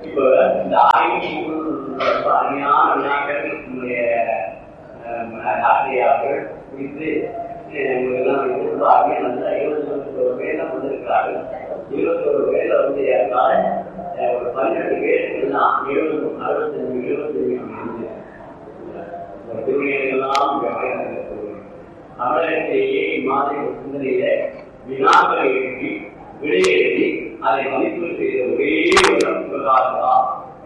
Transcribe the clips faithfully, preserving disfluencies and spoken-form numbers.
இப்ப இந்த ஆய்வு அருமையான வினாக்கள் நம்முடைய ஆசிரியர்கள் குறித்து எல்லாம் ரொம்ப அருமையா நல்ல இருபத்தி ஒரு பேர்ல வந்திருக்கிறார்கள். இருபத்தி ஒரு பேர்ல வந்து ஏற்கால ஒரு பன்னிரெண்டு பேர் எல்லாம் எழுபது அறுபத்தஞ்சு எழுபத்தஞ்சு திருவிழெல்லாம் தமிழகத்திலேயே இம்மாதிரி ஒரு சிந்தனையில வினாக்களை எழுப்பி விடை எழுதி அதை மதிப்பு செய்த ஒரே ஒரு பிரகாசா.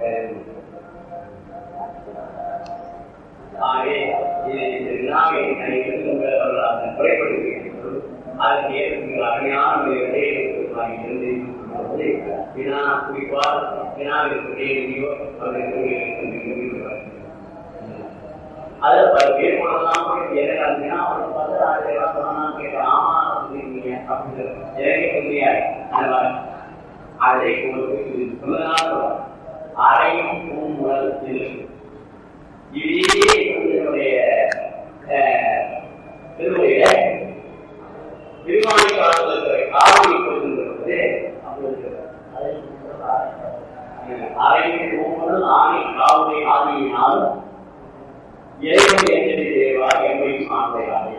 ஆகவே இந்த வினாவை குறைப்படுத்துகிறோம். அதற்கு ஏற்படுகிற அருமையான விடையிலிருந்து வினா குறிப்பால் வினாவிற்கு எழுதியோ அதுல பல பேர் போனதான் எனக்கு அவனை பார்த்து ஆயிரம் சொன்னான்னு கேட்டேன். ஆமா சொல்லிருக்கீங்க அப்படின்னு எனக்கே சொல்லியாரு. அதை உங்களுக்கு சொன்னதால அறையும் பூமுதல் இதே என்னுடைய திருமுறையில திருவாணி காலத்தில் காவலி கொடுத்திருக்கிறது. அறையும் பூமுதல் ஆணை காவலை ஆணையினாலும் இறைவன் எங்களை தேவா எங்களையும் ஆண்டையாரே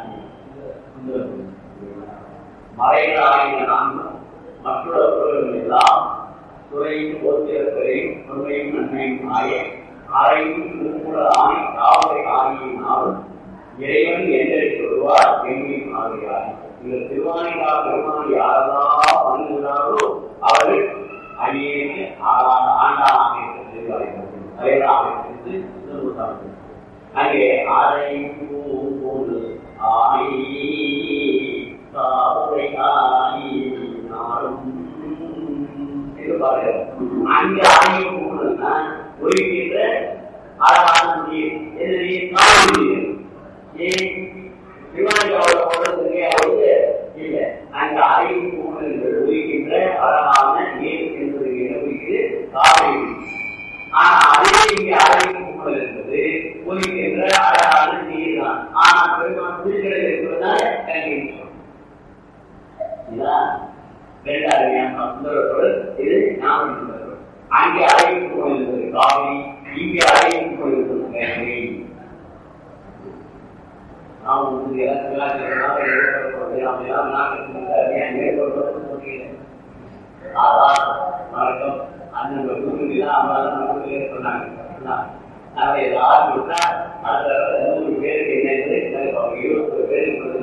மறைகளாகிய நான்கும் மற்றவர்களும் எல்லாம் துறையும் போத்திரத்தையும் உண்மையும் நன்மையும் ஆய அறையும் திருமுறை ஆணை காவலை ஆணையினாலும் இறைவன் எங்களுக்கு வருவார் எங்களையும் ஆண்டையாரே. இந்த திருவாணிகா பெருமான் யாரெல்லாம் பண்ணுகிறாரோ அவர்கள் அநேக ஆண்டாக இருக்கிறது. அங்கே அறையும் போது ஆணை காவலை ஆணையினாலும் அங்கே ஆணையும் போதுன்னா ஒழிக்கின்ற அழகான நீர் ஏன் விமானிக்காவோட போடுறதுக்கு அவரு இல்லை. அங்கே அறையும் போது ஒழிக்கின்ற அழகான நீர் என்பது என்ன ஒழிக்குது? காவிரி. ஆனா அதே இங்கே அறையும் போது என்பது ஒழிக்கின்ற அழகான நீர் தான். ஆனா பெருமான் திருக்கடை இருப்பதுனால ரெண்டு அருமையான சுந்தரத்தோடு இது ஞாபகம். அங்கே அறையும் போது என்பது காவிரி, இங்கே அறையும் போது என்பது வணக்கம். அந்த சொன்னாங்க ஏதாவது விட்டா அடுத்த நூறு பேருக்கு என்ன இருபது பேருக்கு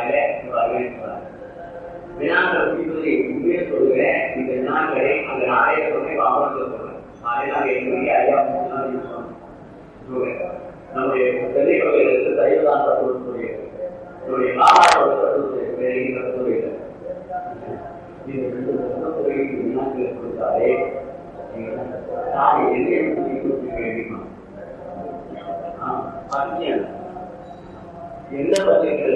வினாக்களை பிடிப்பதை உண்மையே சொல்லுவேன். இந்த வினாக்களை அந்த ஆயிரத்தை வாபரத்தை சொல்றேன். அதனால எங்களுக்கு ஐயா சொல்றேன். நம்முடைய தெளிவுகளுக்கு சைவதான் தத்துவத்துடைய என்னுடைய காலாட்டோட தத்துவத்துடைய தத்துவ இந்த ரெண்டு தத்துவத்துறைக்கு வினாக்களை கொடுத்தாலே என்ன பத்திரிகை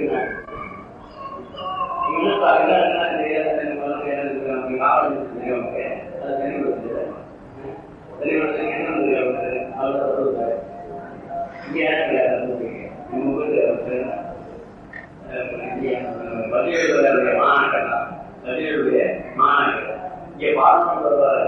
மாநாட்டம் மாநாட்டம் இங்கே பாடம் வருவார்.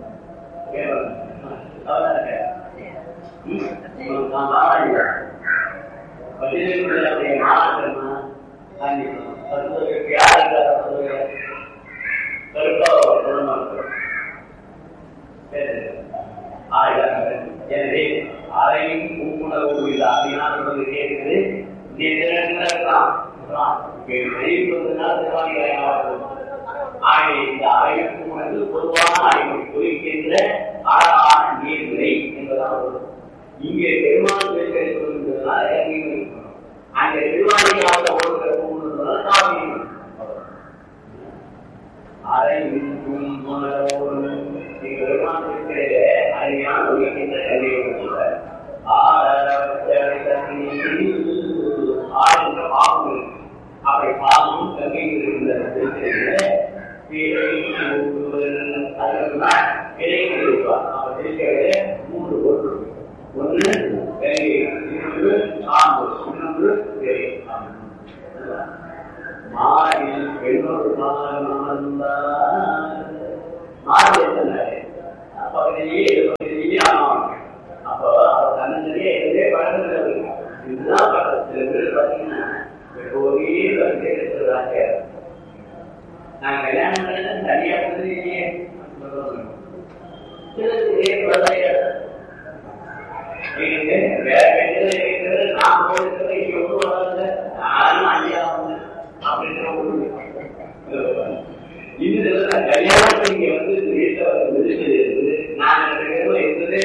எனவே அறையும் பூமுணர்வு அப்படின்னா கேட்குது. இந்த அறையும் பூமுணர்வு பொதுவான அறிவு குறிக்கின்ற அழகான நீர்நிலை என்பதாக இங்கே பெருமாள் பேசுகிறதுனால அங்கே திருவாணியாக ஓடுகிற பூமுணர்வு காவிரி. அறையும் பூமுணர்வு பெருமாள் பேசுகிற அருமையான ஒழிக்கின்ற கல்வியை ஆறுகின்ற பாம்பு அவை பாம்பும் கல்வியில் இருந்த மூன்று பொருள். ஒன்று இன்னொன்று சாம்பு, இன்னொன்று மாறில் பெண்ணொரு மாறி எத்தனை கல்யாணம் இங்க வந்து வீட்டுல வந்து நான் இருந்ததே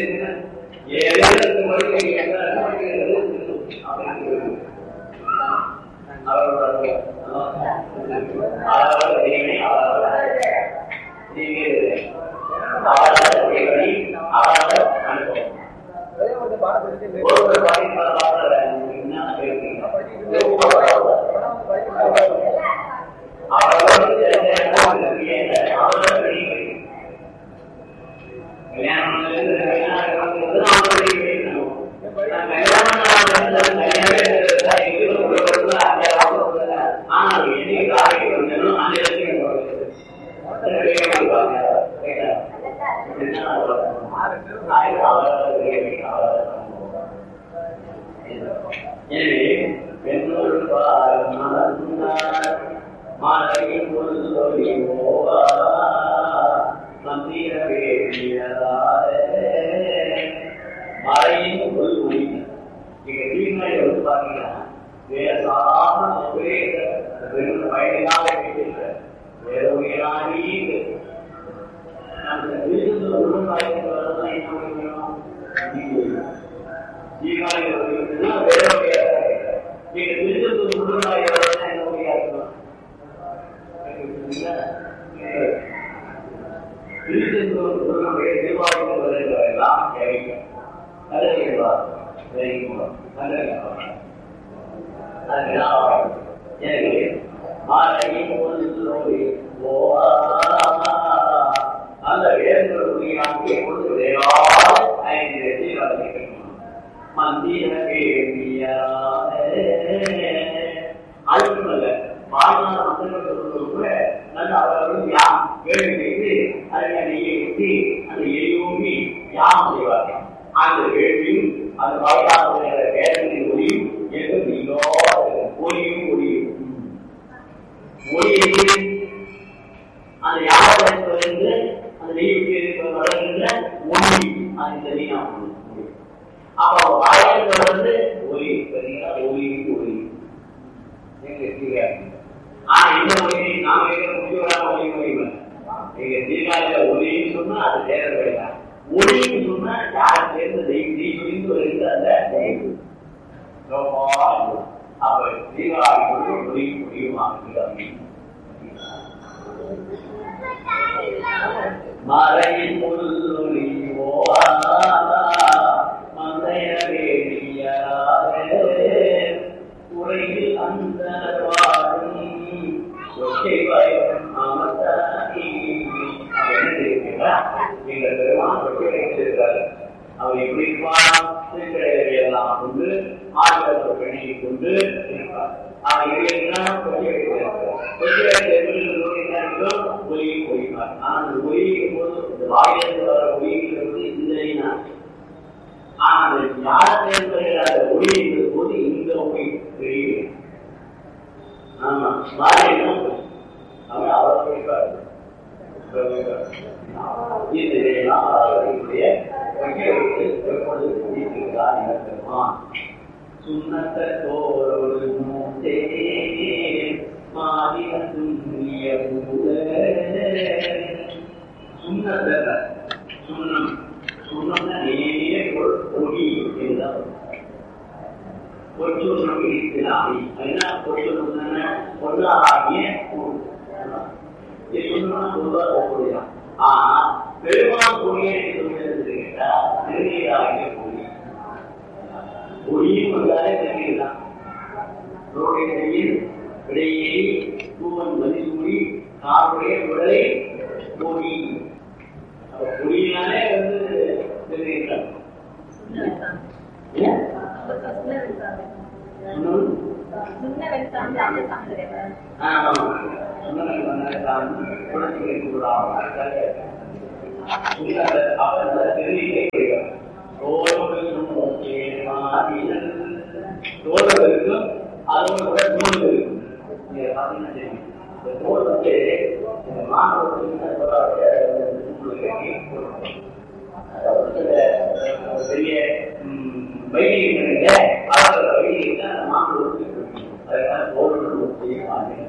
வைத்திய அவர்கள வைத்தியத்தை அந்த மாற்று அதுக்காக தோல்வி செய்ய மாட்டேன்.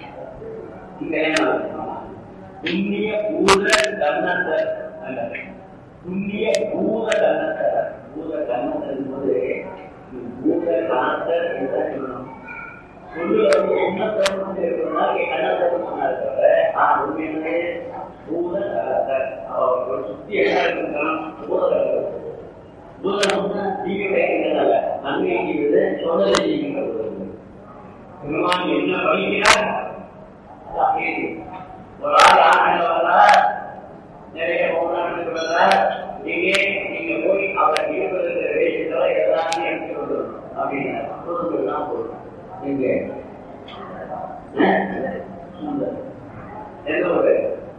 புண்ணிய பூத கர்ணத்தர் அல்ல, புண்ணிய பூத கர்ணத்தர். பூத கர்ணத்தர் என்பது பூத கணத்தர் என்று சொல்லணும். சொல்லுல வந்து உன்னத்தர் இருக்கிறதுனால கண்ணத்தர் சொன்னார் தவிர நான் உண்மையிலே பூத கலத்தர் அவர் சுத்தி என்ன இருக்கிறான் பூத கலத்தர். பூதம் ஜீவிக்கிறதுனால நன்மை ஜீவித சோதனை ஜீவிக்கிறது. பெருமான் என்ன படிக்கிறார்? ஒரு ஆள் ஆண்டார் நிறைய போனான்னு சொல்றார். நீங்க நீங்க போய் அவரை இருப்பதற்கு வேஷத்துல எல்லாமே எடுத்து கொள்ளணும் அப்படின்னு தான் போடுறோம். நீங்க எந்த ஒரு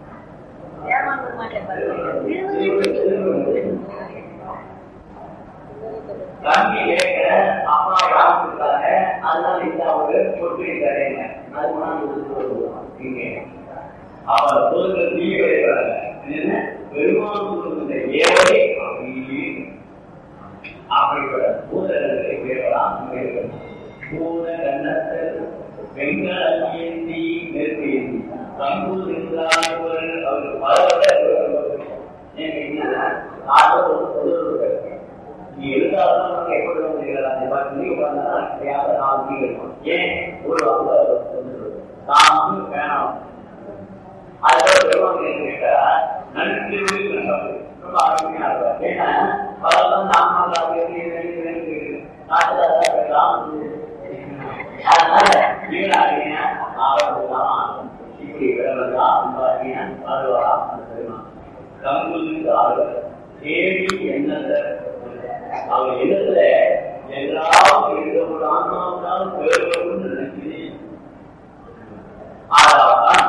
தம்பி கேட்க அப்பா யாருக்காக அதனால இந்த அவரு பொறுப்பை தரேங்க அது மனம் நீங்க அவர் பொருட்கள் தீ கிடைக்கிறாங்க என்ன பெருமாள் ஏழை அப்படிப்பட்ட பூதங்களை கேட்கலாம். பூத கண்ணத்தர் வெங்கல் ஏந்தி நெருப்பு ஏந்தி கம்பூர் என்றால் அவர் பல நீ எழுதாதான் எப்படி ஏன் ஒரு தாமும் வேணாம். அதோட பெருமாள் கேட்டா நன்றி ரொம்ப ஆரோக்கியமா இருப்பார். ஏன்னா பலரும் நாம அதனால வீணாகினா ஆரோக்கியதான் இப்படி விடலாம் அன்பாகினா ஆழ்வாராம் அந்த பெருமாள் கம்புக்கு ஆழ்வார் தேடி என்னத அவர் இடத்துல எல்லாம் எழுத ஆன்மாவுதான் பேருன்னு நினைச்சு ஆறாவதான்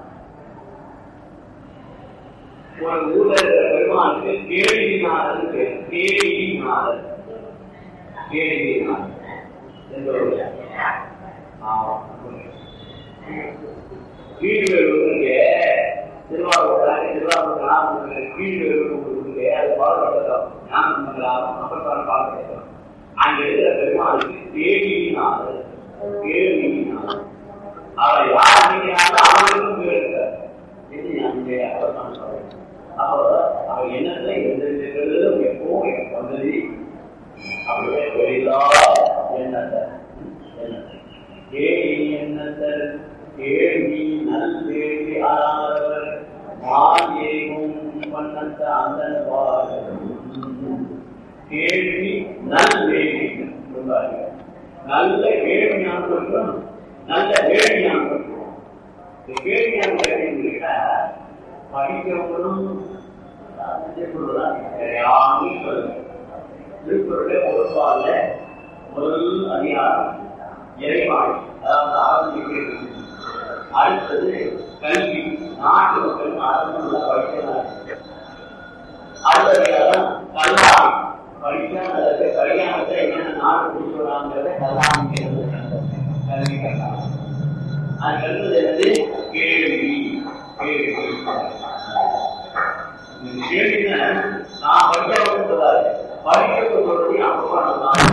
ஒரு ஊர்ல இருக்கிற பெருமானுக்கு கேள்வினாளர் கேள்வினாளர் கேள்வினாளர் வீடு வருவதற்கு திருவாரூர் திருவாரூர் வீடு வருவதற்கு அது பாடப்பட்டோம் ஞானம் அப்பதான் பாடப்பட்டோம். அங்க இருக்கிற பெருமாளுக்கு கேள்வினாளர் கேள்வினாளர் அவர் யார் நீக்கிறாங்க அவங்களுக்கும் பேர் இருக்கார். அப்போ அவர் என்னத்துல எந்த எப்பவும் எனக்கு வந்தது அவருடைய தொழிலா என்னத்தர் கேள்வி என்னத்தர் கேள்வி நல் கேள்வி ஆறாதவர் மாயேவும் பண்ணத்த அந்த கேள்வி நல் வேள்வி நல்ல கேள்வி ஞாபகம் நல்ல வேள்வி ஞாபகம் கேள்வியான கேட்டா படிக்கிறவங்களும் திருக்குறளை பொறுப்பால முதல் அதிகாரம் இறைவாழ் அதாவது ஆரம்பிக்கிறது. அடுத்தது கல்வி நாட்டு மக்களும் அரசு படிக்கிறார். அடுத்த அதிகாரம் கல்வி படிக்காத கல்யாணத்தை என்னென்ன நாடு பிடிச்சுறாங்கிறத கல்யாணம் கல்வி கல்யாணம். அது கல்வி என்னது கேள்வி கேள்வி கேள்வின்னு நான் படிக்க சொல்றாரு படிக்க சொல்றதையும் அப்பா